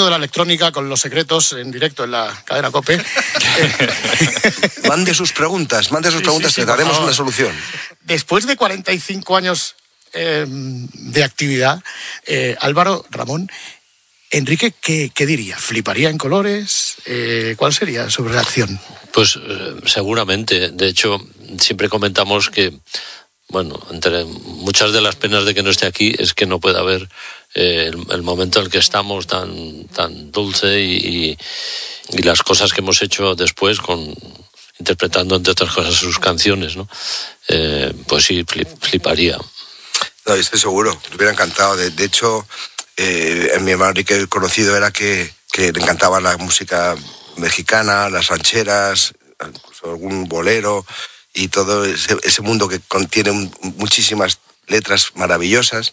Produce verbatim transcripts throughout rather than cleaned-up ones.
de la electrónica con Los Secretos en directo en la cadena COPE. Mande sus preguntas, mande sus Sí, preguntas, sí, sí, le daremos por favor. una solución. Después de cuarenta y cinco años eh, de actividad, eh, Álvaro, Ramón, Enrique, ¿qué, qué diría? ¿Fliparía en colores? Eh, ¿Cuál sería su reacción? Pues eh, seguramente. De hecho, siempre comentamos que, bueno, entre muchas de las penas de que no esté aquí es que no pueda haber eh, el, el momento en el que estamos tan, tan dulce y, y, y las cosas que hemos hecho después con interpretando entre otras cosas sus canciones, ¿no? Eh, pues sí, flip, fliparía. No, estoy seguro, me hubiera encantado. De, de hecho, eh, en mi hermano Enrique el conocido era que, que le encantaba la música mexicana, las rancheras, incluso algún bolero y todo ese, ese mundo que contiene un, muchísimas letras maravillosas.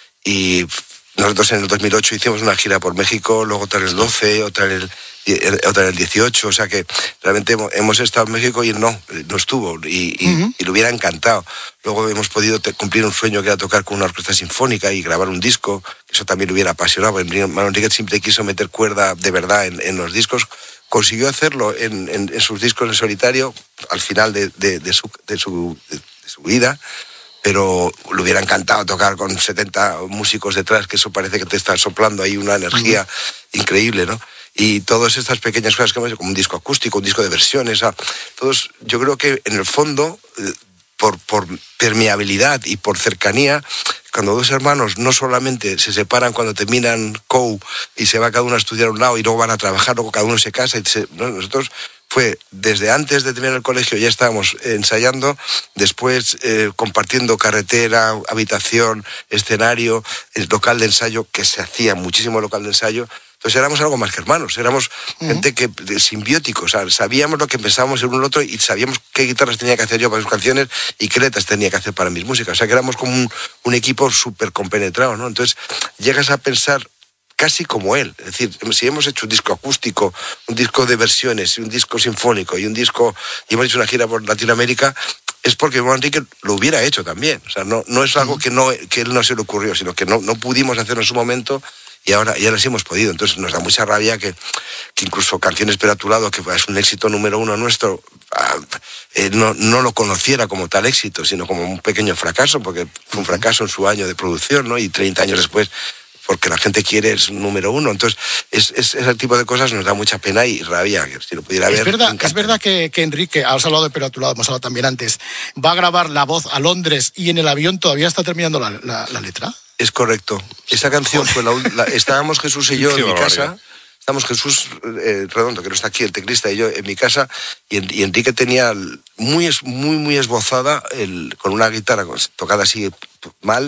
Y nosotros en el dos mil ocho hicimos una gira por México, luego otra en el doce, otra en el, otra en el dieciocho, o sea que realmente hemos, hemos estado en México y él no, no estuvo, y, y, uh-huh. y le hubiera encantado. Luego hemos podido te, cumplir un sueño que era tocar con una orquesta sinfónica y grabar un disco, eso también le hubiera apasionado. Manuel Enrique siempre quiso meter cuerda de verdad en, en los discos, consiguió hacerlo en, en, en sus discos en solitario al final de, de, de, su, de, su, de, de su vida, pero le hubiera encantado tocar con setenta músicos detrás, que eso parece que te está soplando ahí una energía uh-huh. increíble, ¿no? Y todas estas pequeñas cosas que hemos hecho, como un disco acústico, un disco de versiones, ¿sabes? Todos, yo creo que en el fondo, por, por permeabilidad y por cercanía, cuando dos hermanos no solamente se separan cuando terminan C O U y se va cada uno a estudiar a un lado y luego van a trabajar, luego cada uno se casa, y se, ¿no? Nosotros fue desde antes de terminar el colegio ya estábamos ensayando, después eh, compartiendo carretera, habitación, escenario, el local de ensayo, que se hacía muchísimo local de ensayo. Entonces éramos algo más que hermanos, éramos uh-huh. gente que simbióticos, o sea, sabíamos lo que pensábamos el uno el otro y sabíamos qué guitarras tenía que hacer yo para sus canciones y qué letras tenía que hacer para mis músicas. O sea, que éramos como un, un equipo súper compenetrado, ¿no? Entonces llegas a pensar casi como él. Es decir, si hemos hecho un disco acústico, un disco de versiones, un disco sinfónico y un disco, y hemos hecho una gira por Latinoamérica, es porque Juan Enrique lo hubiera hecho también. O sea, no, no es algo que, no, que él no se le ocurrió, sino que no, no pudimos hacerlo en su momento y ahora ya las hemos podido. Entonces nos da mucha rabia que, que incluso Canciones pero a tu lado, que es un éxito número uno nuestro, eh, no, no lo conociera como tal éxito, sino como un pequeño fracaso, porque fue un fracaso en su año de producción, ¿no? Y treinta años después, porque la gente quiere es número uno. Entonces, es, es, ese tipo de cosas nos da mucha pena y rabia, que si lo pudiera ver. Es verdad, es verdad que, que Enrique, has hablado de Pero a tu lado, hemos hablado también antes, va a grabar La Voz a Londres y en el avión todavía está terminando la, la, la letra. Es correcto. Esa canción fue la, la estábamos Jesús y yo en mi casa. Estamos Jesús eh, Redondo, que no está aquí, el teclista, y yo en mi casa, y, y Enrique tenía muy, muy, muy esbozada, el, con una guitarra tocada así mal,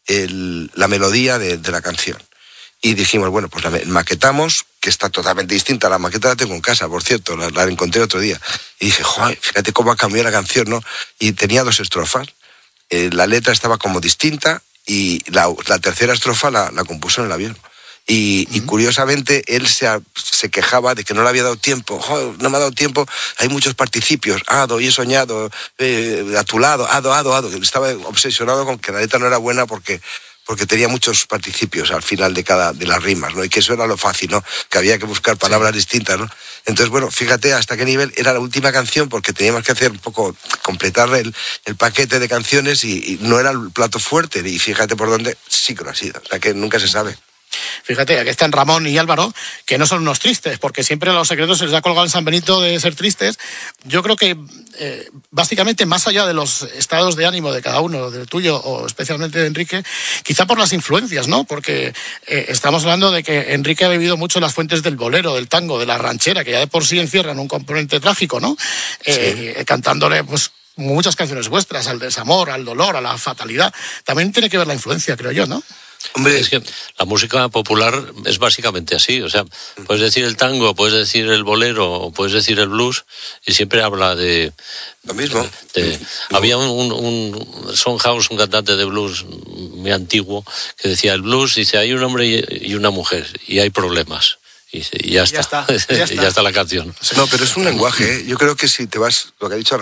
el, la melodía de, de la canción. Y dijimos, bueno, pues la maquetamos, que está totalmente distinta. La maqueta la tengo en casa, por cierto, la, la encontré otro día. Y dije, joder, fíjate cómo ha cambiado la canción, ¿no? Y tenía dos estrofas. Eh, la letra estaba como distinta y la, la tercera estrofa la, la compuso en el avión. Y, uh-huh. y curiosamente él se, se quejaba de que no le había dado tiempo. Joder, no me ha dado tiempo, hay muchos participios. Ado, y he soñado, eh, a tu lado, ado, ado, ado. Estaba obsesionado con que la letra no era buena porque... porque tenía muchos participios al final de cada de las rimas, ¿no? Y que eso era lo fácil, ¿no? Que había que buscar palabras sí. distintas, ¿no? Entonces, bueno, fíjate hasta qué nivel era la última canción, porque teníamos que hacer un poco, completar el, el paquete de canciones y, y no era el plato fuerte, y fíjate por dónde sí que lo ha sido, o sea que nunca se sabe. Fíjate, aquí están Ramón y Álvaro, que no son unos tristes, porque siempre a Los Secretos se les ha colgado en San Benito de ser tristes. Yo creo que, eh, básicamente, más allá de los estados de ánimo de cada uno, del tuyo o especialmente de Enrique, quizá por las influencias, ¿no? Porque eh, estamos hablando de que Enrique ha bebido mucho las fuentes del bolero, del tango, de la ranchera, que ya de por sí encierran un componente trágico, ¿no? Eh, sí. Cantándole, pues, muchas canciones vuestras, al desamor, al dolor, a la fatalidad. También tiene que ver la influencia, creo yo, ¿no? Hombre, es que la música popular es básicamente así, o sea, puedes decir el tango, puedes decir el bolero, o puedes decir el blues, y siempre habla de... Lo mismo. De, de, había un, un, un Son House, un cantante de blues muy antiguo, que decía, el blues, dice, hay un hombre y una mujer, y hay problemas. Y, y ya, está. Ya, está, ya, está. ya está la canción. No, pero es un lenguaje, ¿eh? Yo creo que si te vas, lo que ha dicho Ramón,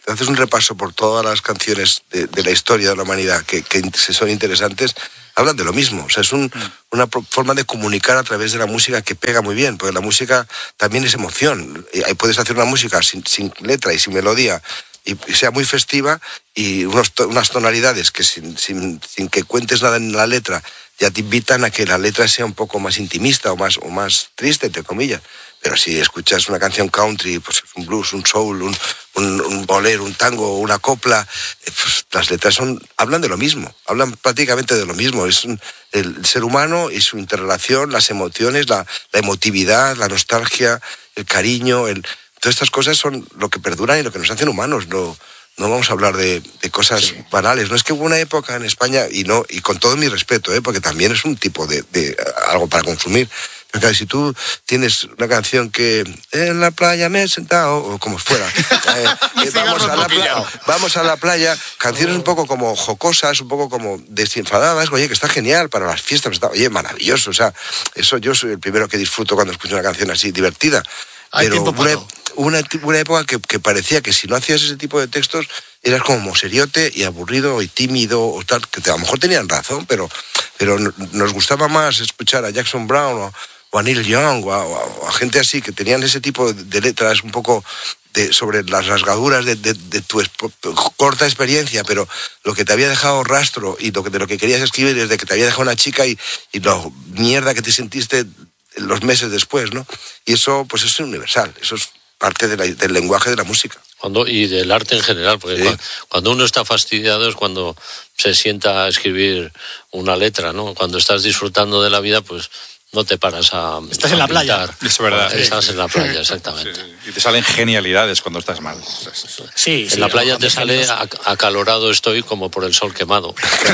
haces un repaso por todas las canciones de, de la historia de la humanidad que, que son interesantes, hablan de lo mismo. O sea, es un, una forma de comunicar a través de la música que pega muy bien, porque la música también es emoción. Ahí puedes hacer una música sin, sin letra y sin melodía, y sea muy festiva, y unos, unas tonalidades que sin, sin, sin que cuentes nada en la letra ya te invitan a que la letra sea un poco más intimista o más, o más triste, entre comillas. Pero si escuchas una canción country, pues un blues, un soul, un, un, un bolero, un tango, una copla, pues las letras son, hablan de lo mismo, hablan prácticamente de lo mismo. Es un, el ser humano y su interrelación, las emociones, la, la emotividad, la nostalgia, el cariño, el... Todas estas cosas son lo que perduran y lo que nos hacen humanos. No, no vamos a hablar de, de cosas sí. banales. No es que hubo una época en España, y no y con todo mi respeto, ¿eh? Porque también es un tipo de, de algo para consumir. Pero claro, si tú tienes una canción que en la playa me he sentado, o como fuera, eh, eh, vamos, a la playa, vamos a la playa, canciones un poco como jocosas, un poco como desenfadadas, oye, que está genial para las fiestas, está, oye, maravilloso. O sea, eso yo soy el primero que disfruto cuando escucho una canción así divertida. Hay Pero tiempo una, una, una época que, que parecía que si no hacías ese tipo de textos eras como seriote y aburrido y tímido o tal, que te, a lo mejor tenían razón, pero, pero nos gustaba más escuchar a Jackson Browne o, o a Neil Young o a, o a gente así que tenían ese tipo de, de letras un poco de, sobre las rasgaduras de, de, de tu espo, corta experiencia, pero lo que te había dejado rastro y lo que, de lo que querías escribir es de que te había dejado una chica y, y lo mierda que te sentiste los meses después, ¿no? Y eso, pues eso es universal, eso es parte de la, del lenguaje de la música. Cuando, y del arte en general, porque sí. cuando, cuando uno está fastidiado es cuando se sienta a escribir una letra, ¿no? Cuando estás disfrutando de la vida, pues no te paras a... Estás a en la pintar. playa. Es verdad. Estás sí. en la playa, exactamente. Sí. Y te salen genialidades cuando estás mal. Sí, en sí, la playa te sale genios. acalorado estoy como por el sol quemado.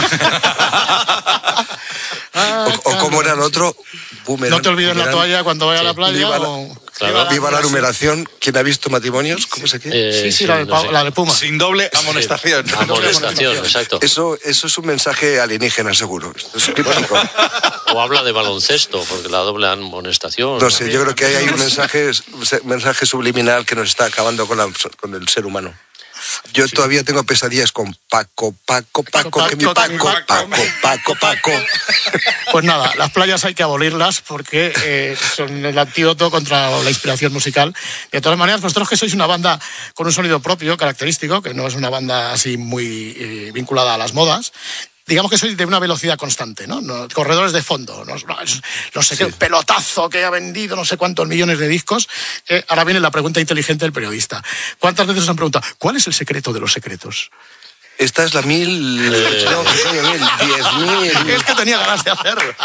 Ah, o, o como era el otro, boomerang, no te olvides boomerang, la toalla cuando vaya sí. a la playa. Viva la, o... claro. viva la numeración. ¿Quién ha visto matrimonios? ¿Cómo se quiere? Eh, Sí, sí, sí, la, de, no sé. la de Puma. Sin doble amonestación. Sí. Amonestación, exacto. Eso, eso es un mensaje alienígena, seguro. Es críptico. O habla de baloncesto, porque la doble amonestación. No sé, yo creo que hay, hay un mensaje, un mensaje subliminal que nos está acabando con, la, con el ser humano. Yo sí. todavía tengo pesadillas con Paco, Paco, Paco, Paco que mi Paco, Paco, Paco, Paco, Paco. Pues nada, las playas hay que abolirlas porque eh, son el antídoto contra la inspiración musical. De todas maneras, vosotros que sois una banda con un sonido propio, característico, que no es una banda así muy eh, vinculada a las modas, digamos que sois de una velocidad constante, ¿no? no corredores de fondo, no, no, no sé qué, sí. pelotazo que ha vendido no sé cuántos millones de discos. Eh, ahora viene la pregunta inteligente del periodista. ¿Cuántas veces os han preguntado, ¿cuál es el secreto de los secretos? Esta es la mil... Eh... No, coño, mil, diez mil... Es que tenía ganas de hacerlo.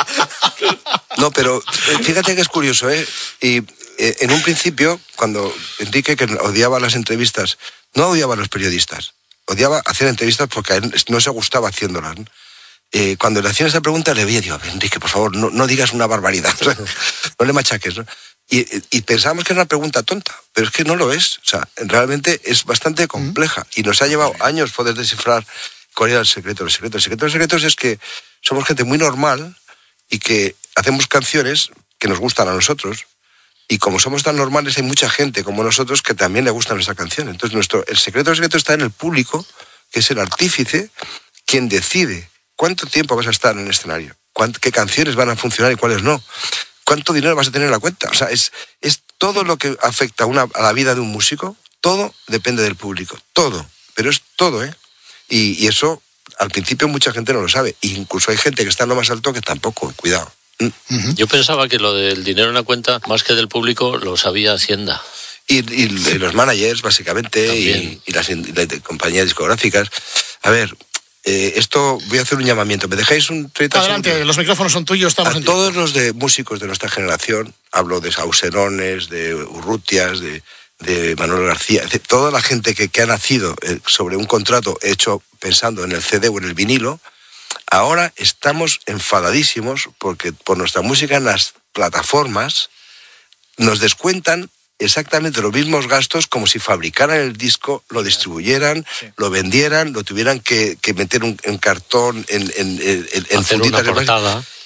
No, pero fíjate que es curioso, ¿eh? Y eh, en un principio, cuando Enrique, que odiaba las entrevistas, no odiaba a los periodistas, odiaba hacer entrevistas porque a él no se gustaba haciéndolas, ¿no? Eh, cuando le hacían esa pregunta le veía, digo, Enrique, por favor, no, no digas una barbaridad, no le machaques, ¿no? Y, y pensábamos que era una pregunta tonta, pero es que no lo es. O sea, realmente es bastante compleja y nos ha llevado años poder descifrar cuál era el secreto. El secreto, el secreto, el secreto es que somos gente muy normal y que hacemos canciones que nos gustan a nosotros. Y como somos tan normales, hay mucha gente como nosotros que también le gusta nuestra canción. Entonces, nuestro, el secreto, el secreto está en el público, que es el artífice, quien decide cuánto tiempo vas a estar en el escenario, qué canciones van a funcionar y cuáles no, cuánto dinero vas a tener en la cuenta. O sea, es, es todo lo que afecta a, una, a la vida de un músico, todo depende del público, todo, pero es todo, ¿eh? Y, y eso, al principio, mucha gente no lo sabe. E incluso hay gente que está en lo más alto que tampoco, cuidado. Uh-huh. Yo pensaba que lo del dinero en la cuenta, más que del público, lo sabía Hacienda. Y, y, y los managers, básicamente, y, y las, y las compañías discográficas. A ver, eh, esto, voy a hacer un llamamiento. ¿Me dejáis un treinta Adelante, segundos? Los micrófonos son tuyos, estamos A en todos los de músicos de nuestra generación, hablo de Sauserones, de Urrutias, de, de Manuel García, de toda la gente que, que ha nacido sobre un contrato hecho pensando en el C D o en el vinilo. Ahora estamos enfadadísimos porque por nuestra música en las plataformas nos descuentan exactamente los mismos gastos como si fabricaran el disco, lo distribuyeran, sí. lo vendieran, lo tuvieran que, que meter un, en cartón, en, en, en, en hacer funditas. Una portada.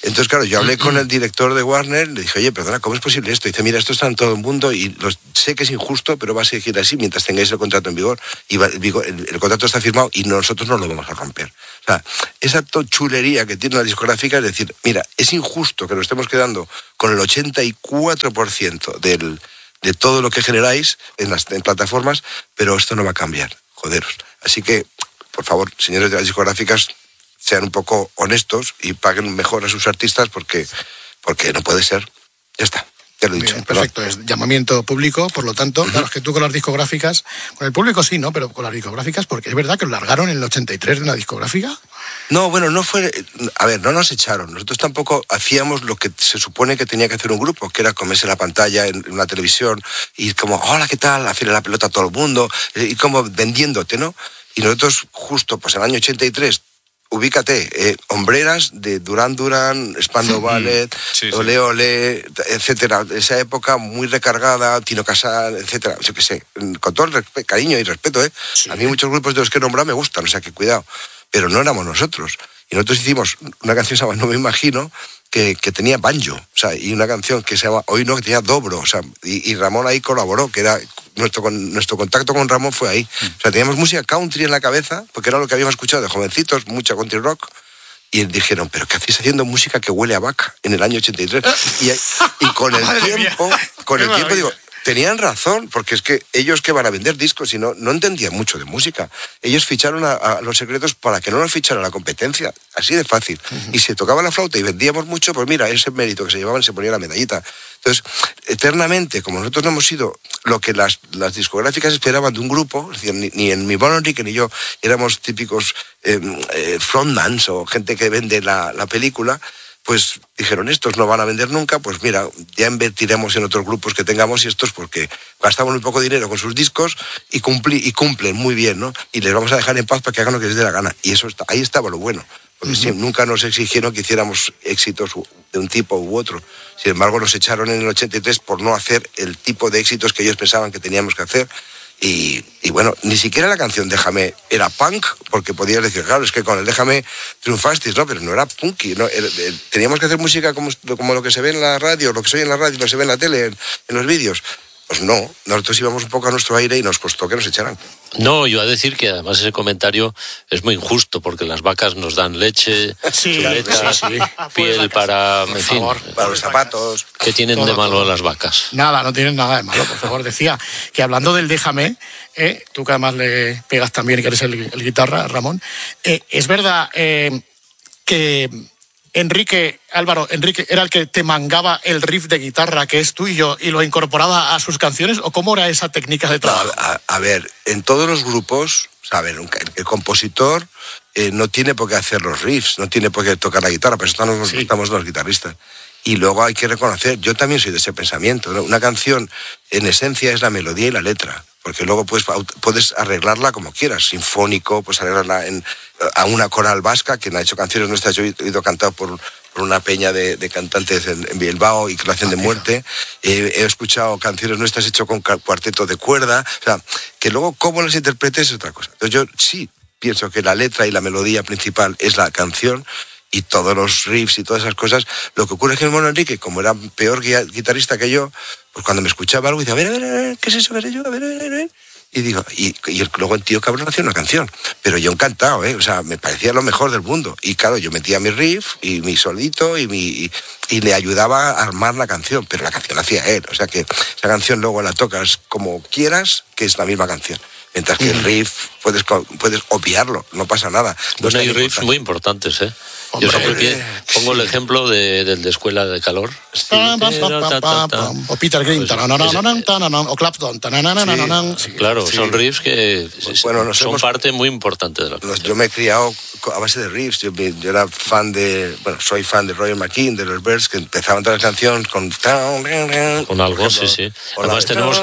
Entonces, claro, yo hablé con el director de Warner, le dije, oye, perdona, ¿cómo es posible esto? Y dice, mira, esto está en todo el mundo y los, sé que es injusto, pero va a seguir así mientras tengáis el contrato en vigor. Y va, el, el, el contrato está firmado y nosotros no lo vamos a romper. O sea, esa chulería que tiene la discográfica es decir, mira, es injusto que nos estemos quedando con el ochenta y cuatro por ciento del, de todo lo que generáis en las en plataformas, pero esto no va a cambiar, joderos. Así que, por favor, señores de las discográficas, sean un poco honestos y paguen mejor a sus artistas porque, porque no puede ser. Ya está. Ya lo he dicho. Bien, perfecto, es llamamiento público, por lo tanto, uh-huh. Claro, es que tú con las discográficas, con el público sí, ¿no? Pero con las discográficas, porque es verdad que lo largaron en el ochenta y tres de una discográfica. No, bueno, no fue, a ver, no nos echaron, nosotros tampoco hacíamos lo que se supone que tenía que hacer un grupo, que era comerse la pantalla en una televisión y como, hola, ¿qué tal? Hacerle la pelota a todo el mundo y como vendiéndote, ¿no? Y nosotros justo, pues en el año ochenta y tres, ubícate, eh, hombreras de Duran Duran, Spandau Ballet, sí, sí. Ole Ole, etcétera. Esa época muy recargada, Tino Casal, etcétera. Yo qué sé, con todo el respeto, cariño y respeto, ¿eh? Sí. A mí muchos grupos de los que he nombrado me gustan, o sea que cuidado. Pero no éramos nosotros. Y nosotros hicimos una canción que se llama No me imagino, que, que tenía banjo, o sea, y una canción que se llama Hoy no, que tenía dobro, o sea, y, y Ramón ahí colaboró, que era... Nuestro, nuestro contacto con Ramón fue ahí. O sea, teníamos música country en la cabeza, porque era lo que habíamos escuchado de jovencitos, mucha country rock, y dijeron, ¿pero qué hacéis haciendo música que huele a vaca en el año ochenta y tres? Y, y con el tiempo, con el tiempo digo, tenían razón, porque es que ellos que van a vender discos y no, no entendían mucho de música. Ellos ficharon a, a Los Secretos para que no nos fichara la competencia, así de fácil. Uh-huh. Y si tocaban la flauta y vendíamos mucho, pues mira, ese mérito que se llevaban se ponía la medallita. Entonces, eternamente, como nosotros no hemos sido lo que las, las discográficas esperaban de un grupo, es decir, ni, ni en mi Bono Enrique ni yo éramos típicos eh, eh, frontmans o gente que vende la, la película, pues dijeron, estos no van a vender nunca, pues mira, ya invertiremos en otros grupos que tengamos y estos porque gastamos muy poco dinero con sus discos y, cumpli, y cumplen muy bien, ¿no? Y les vamos a dejar en paz para que hagan lo que les dé la gana. Y eso está, ahí estaba lo bueno, porque uh-huh. sí, nunca nos exigieron que hiciéramos éxitos de un tipo u otro. Sin embargo, nos echaron en el ochenta y tres por no hacer el tipo de éxitos que ellos pensaban que teníamos que hacer. Y, y bueno, ni siquiera la canción Déjame era punk, porque podías decir, claro, es que con el Déjame triunfasteis, ¿no? Pero no era punky, ¿no? Era, eh, teníamos que hacer música como, como lo que se ve en la radio, lo que se oye en la radio, lo que se ve en la tele, en, en los vídeos. Pues no, nosotros íbamos un poco a nuestro aire y nos costó que nos echaran. No, yo iba a decir que además ese comentario es muy injusto, porque las vacas nos dan leche, sí, chuletas, sí, sí. piel para, en fin, para los zapatos. ¿Qué tienen todo, de malo todo. Las vacas? Nada, no tienen nada de malo, por favor. Decía que hablando del Déjame, eh, tú que además le pegas también y que eres el, el guitarra, Ramón, eh, es verdad eh, que... Enrique, Álvaro, Enrique, ¿era el que te mangaba el riff de guitarra que es tuyo y lo incorporaba a sus canciones? ¿O cómo era esa técnica de trabajo? No, a, a ver, en todos los grupos, ¿saben? El, el compositor eh, no tiene por qué hacer los riffs, no tiene por qué tocar la guitarra, pero eso nos sí. Estamos los guitarristas. Y luego hay que reconocer, yo también soy de ese pensamiento, ¿no? Una canción en esencia es la melodía y la letra, porque luego puedes, puedes arreglarla como quieras, sinfónico, puedes arreglarla en, a una coral vasca, que ha hecho canciones nuestras, yo he ido cantado por, por una peña de, de cantantes en, en Bilbao y que lo hacen de muerte, eh, he escuchado canciones nuestras hechas con cuarteto de cuerda, o sea, que luego cómo las interpretes es otra cosa. Entonces yo sí pienso que la letra y la melodía principal es la canción, y todos los riffs y todas esas cosas. Lo que ocurre es que el Mono Enrique, como era peor guitarrista que yo, pues cuando me escuchaba algo, decía, a ver, a ver, a ver, ¿qué es eso? A ver, a ver, a ver, a ver. Y digo, y, y luego el tío cabrón hacía una canción. Pero yo encantado, ¿eh? O sea, me parecía lo mejor del mundo. Y claro, yo metía mi riff y mi solito y, mi, y, y le ayudaba a armar la canción. Pero la canción la hacía él. O sea que esa canción luego la tocas como quieras, que es la misma canción. Mientras que el riff puedes, puedes obviarlo, no pasa nada. No bueno, hay riffs importante. Muy importantes, ¿eh? Yo siempre pongo el ejemplo de, del de Escuela de Calor. Sí. O Peter Green, o Clapton. Sí, claro, sí. Son riffs que bueno, son hemos, parte muy importante de la canción. Yo me he criado a base de riffs. Yo, yo era fan de, bueno, soy fan de Roger McKean, de los Birds, que empezaban todas las canciones con... Con algo, sí, sí. Además tenemos...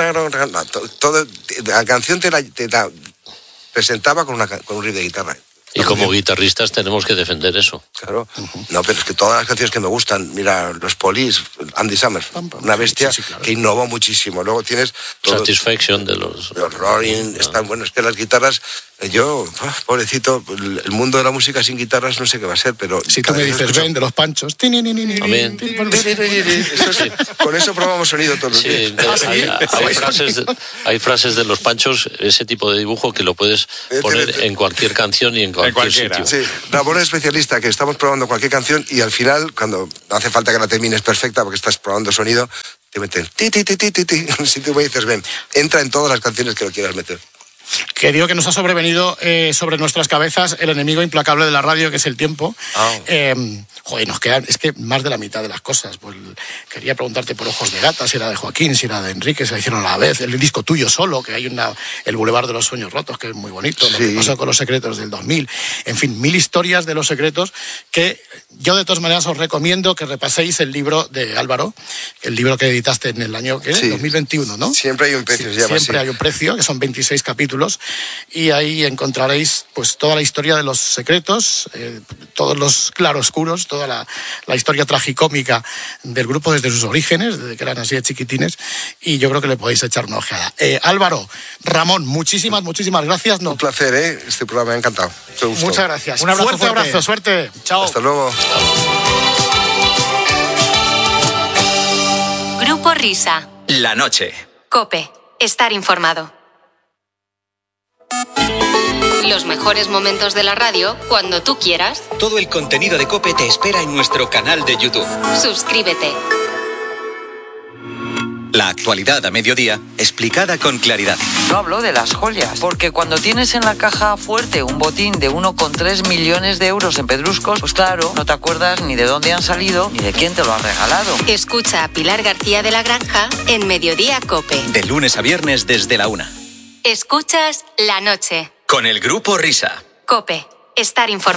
Todo, la canción te la, te la presentaba con, una, con un riff de guitarra. Y como guitarristas tenemos que defender eso. Claro. Uh-huh. No, pero es que todas las canciones que me gustan, mira, los Police, Andy Summers, una bestia sí, sí, claro. que innovó muchísimo. Luego tienes... Todo, Satisfaction de los... Los Rolling, no. están buenos, que las guitarras... Yo, pobrecito, el mundo de la música sin guitarras no sé qué va a ser, pero... Si tú me dices, escucho... ven, de los Panchos... También. Eso es, con eso probamos sonido todos los sí, días. De, hay, hay, hay, frases de, hay frases de los Panchos, ese tipo de dibujo que lo puedes poner en cualquier canción y en cualquier en sitio. Sí, Ramón es especialista, que estamos probando cualquier canción y al final, cuando no hace falta que la termines perfecta porque estás probando sonido, te meten ti, ti, ti, ti, ti, ti. Si tú me dices, ven, entra en todas las canciones que lo quieras meter. Que digo que nos ha sobrevenido eh, sobre nuestras cabezas el enemigo implacable de la radio, que es el tiempo. Oh. Eh, joder, nos quedan, es que más de la mitad de las cosas. Pues quería preguntarte por Ojos de Gata, si era de Joaquín, si era de Enrique, se la hicieron a la vez. El disco tuyo solo, que hay una, el Boulevard de los Sueños Rotos, que es muy bonito. Sí. Lo que pasó con Los Secretos del dos mil. En fin, mil historias de Los Secretos que yo de todas maneras os recomiendo que repaséis el libro de Álvaro, el libro que editaste en el año ¿qué? Sí. dos mil veintiuno, ¿no? Siempre hay un precio. Sí, se llama siempre así. hay un precio, que son veintiséis capítulos. Y ahí encontraréis pues toda la historia de Los Secretos, eh, todos los claroscuros, toda la, la historia tragicómica del grupo desde sus orígenes, desde que eran así de chiquitines, y yo creo que le podéis echar una ojeada. Eh, Álvaro, Ramón, muchísimas, muchísimas gracias. No. Un placer, ¿eh? Este programa me ha encantado. Muchas gracias. Un abrazo fuerte, fuerte. abrazo, suerte. Chao. Hasta luego. Grupo Risa. La noche. COPE. Estar informado. Los mejores momentos de la radio cuando tú quieras. Todo el contenido de COPE te espera en nuestro canal de YouTube. Suscríbete. La actualidad a mediodía, explicada con claridad. No hablo de las joyas, porque cuando tienes en la caja fuerte un botín de uno coma tres millones de euros en pedruscos, pues claro, no te acuerdas ni de dónde han salido ni de quién te lo ha regalado. Escucha a Pilar García de la Granja en Mediodía COPE. De lunes a viernes desde la una. Escuchas La Noche. Con el Grupo Risa. COPE. Estar informado.